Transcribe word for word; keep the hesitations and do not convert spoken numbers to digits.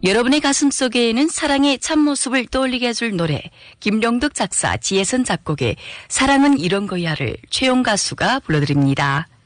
여러분의 가슴 속에는 사랑의 참모습을 떠올리게 해줄 노래, 김용덕 작사, 지혜선 작곡의 사랑은 이런 거야를 최용 가수가 불러드립니다.